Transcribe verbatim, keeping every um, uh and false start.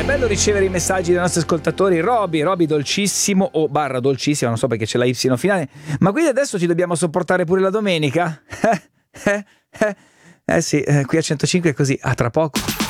bello ricevere i messaggi dei nostri ascoltatori. Roby, Roby dolcissimo o barra dolcissima, non so perché c'è la Y finale. Ma quindi adesso ci dobbiamo sopportare pure la domenica? Eh, eh, eh, eh sì, eh, qui a centocinque è così. A tra poco.